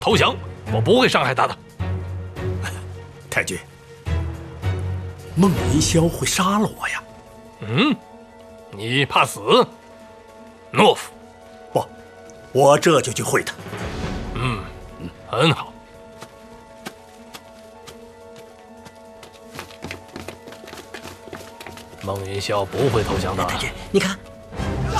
投降，我不会伤害他的。 太君，孟云霄会杀了我呀？ 你怕死？懦夫！ 不，我这就去会他。 很好。孟云霄不会投降的。 太君，你看。